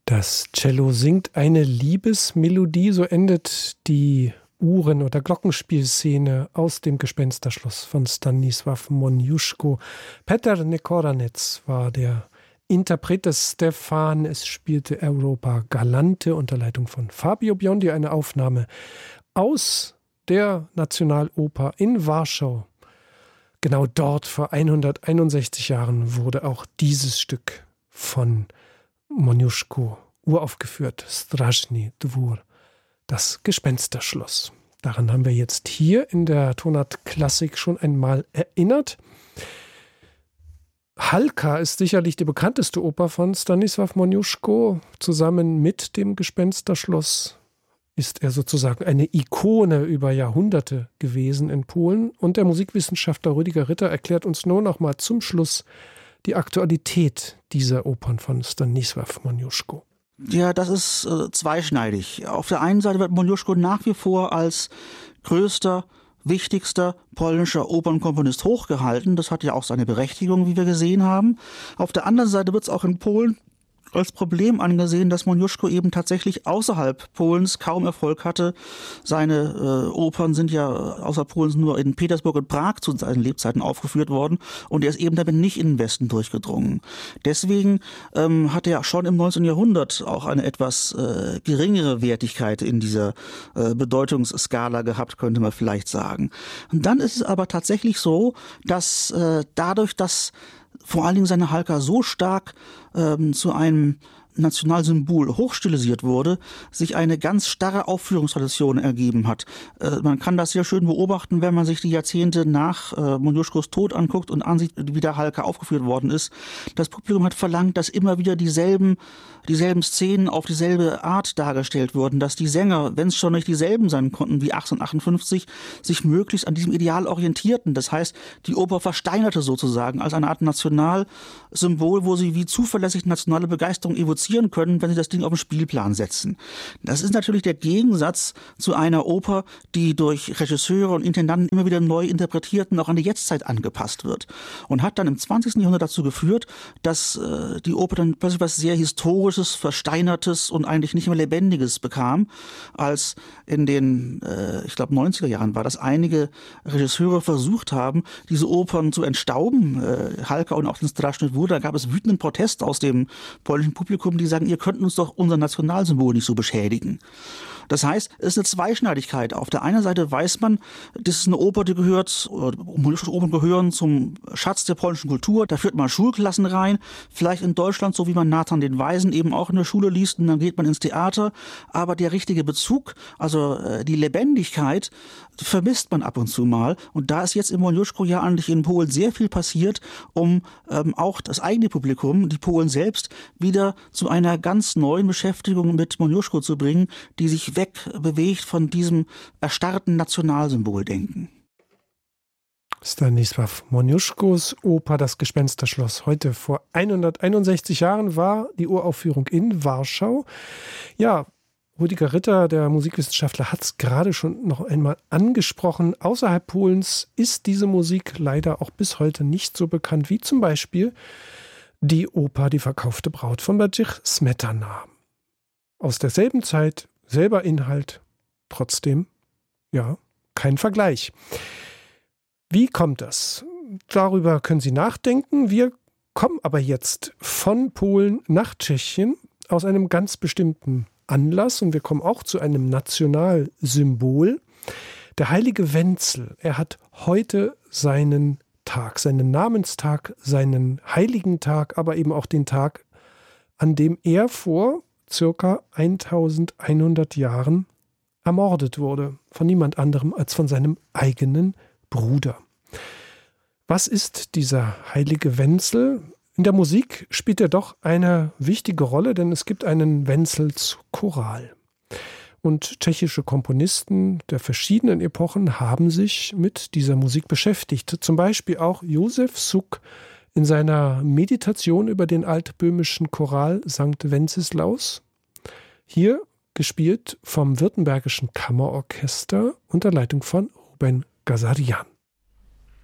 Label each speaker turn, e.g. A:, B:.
A: Das Cello singt eine Liebesmelodie, so endet die Uhren- oder Glockenspielszene aus dem Gespensterschloss von Stanisław Moniuszko. Petr Nekoranec war der Interpret des Stefan. Es spielte Europa Galante unter Leitung von Fabio Biondi, eine Aufnahme aus der Nationaloper in Warschau. Genau dort vor 161 Jahren wurde auch dieses Stück von Moniuszko uraufgeführt, Strażny Dwór, das Gespensterschloss. Daran haben wir jetzt hier in der Tonart Klassik schon einmal erinnert. Halka ist sicherlich die bekannteste Oper von Stanisław Moniuszko. Zusammen mit dem Gespensterschloss ist er sozusagen eine Ikone über Jahrhunderte gewesen in Polen. Und der Musikwissenschaftler Rüdiger Ritter erklärt uns nur noch mal zum Schluss die Aktualität dieser Opern von Stanisław Moniuszko.
B: Ja, das ist zweischneidig. Auf der einen Seite wird Moniuszko nach wie vor als größter, wichtigster polnischer Opernkomponist hochgehalten. Das hat ja auch seine Berechtigung, wie wir gesehen haben. Auf der anderen Seite wird es auch in Polen als Problem angesehen, dass Moniuszko eben tatsächlich außerhalb Polens kaum Erfolg hatte. Seine Opern sind ja außer Polens nur in Petersburg und Prag zu seinen Lebzeiten aufgeführt worden und er ist eben damit nicht in den Westen durchgedrungen. Deswegen hat er schon im 19. Jahrhundert auch eine etwas geringere Wertigkeit in dieser Bedeutungsskala gehabt, könnte man vielleicht sagen. Und dann ist es aber tatsächlich so, dass dadurch, dass vor allen Dingen seine Halka so stark zu einem Nationalsymbol hochstilisiert wurde, sich eine ganz starre Aufführungstradition ergeben hat. Man kann das sehr schön beobachten, wenn man sich die Jahrzehnte nach Moniuszkos Tod anguckt und ansieht, wie der Halka aufgeführt worden ist. Das Publikum hat verlangt, dass immer wieder dieselben Szenen auf dieselbe Art dargestellt wurden, dass die Sänger, wenn es schon nicht dieselben sein konnten wie 1858, sich möglichst an diesem Ideal orientierten. Das heißt, die Oper versteinerte sozusagen als eine Art Nationalsymbol, wo sie wie zuverlässig nationale Begeisterung evozieren können, wenn sie das Ding auf den Spielplan setzen. Das ist natürlich der Gegensatz zu einer Oper, die durch Regisseure und Intendanten immer wieder neu interpretiert und auch an die Jetztzeit angepasst wird. Und hat dann im 20. Jahrhundert dazu geführt, dass die Oper dann plötzlich was sehr Historisches, Versteinertes und eigentlich nicht mehr Lebendiges bekam, als in den, ich glaube 90er Jahren war das, einige Regisseure versucht haben, diese Opern zu entstauben, Halka und auch den Strażny Dwór. Da gab es wütenden Protest aus dem polnischen Publikum, die sagen, ihr könnt uns doch unser Nationalsymbol nicht so beschädigen. Das heißt, es ist eine Zweischneidigkeit. Auf der einen Seite weiß man, das ist eine Oper, die gehört, Moniuszkos Opern gehören zum Schatz der polnischen Kultur. Da führt man Schulklassen rein. Vielleicht in Deutschland, so wie man Nathan den Weisen eben auch in der Schule liest, und dann geht man ins Theater. Aber der richtige Bezug, also die Lebendigkeit, vermisst man ab und zu mal. Und da ist jetzt im Moniuszko ja eigentlich in Polen sehr viel passiert, um auch das eigene Publikum, die Polen selbst, wieder zu einer ganz neuen Beschäftigung mit Moniuszko zu bringen, die sich wegbewegt von diesem erstarrten Nationalsymboldenken.
A: Stanisław Moniuszkos Oper Das Gespensterschloss. Heute vor 161 Jahren war die Uraufführung in Warschau. Ja, Rüdiger Ritter, der Musikwissenschaftler, hat es gerade schon noch einmal angesprochen. Außerhalb Polens ist diese Musik leider auch bis heute nicht so bekannt wie zum Beispiel die Oper Die verkaufte Braut von Bedřich Smetana. Aus derselben Zeit, selber Inhalt, trotzdem, ja, kein Vergleich. Wie kommt das? Darüber können Sie nachdenken. Wir kommen aber jetzt von Polen nach Tschechien aus einem ganz bestimmten Anlass und wir kommen auch zu einem Nationalsymbol. Der heilige Wenzel, er hat heute seinen Tag, seinen Namenstag, seinen heiligen Tag, aber eben auch den Tag, an dem er vor circa 1100 Jahren ermordet wurde. Von niemand anderem als von seinem eigenen Bruder. Was ist dieser heilige Wenzel? In der Musik spielt er doch eine wichtige Rolle, denn es gibt einen Wenzelschoral. Und tschechische Komponisten der verschiedenen Epochen haben sich mit dieser Musik beschäftigt. Zum Beispiel auch Josef Suk in seiner Meditation über den altböhmischen Choral St. Wenceslaus. Hier gespielt vom Württembergischen Kammerorchester unter Leitung von Ruben Gazarian.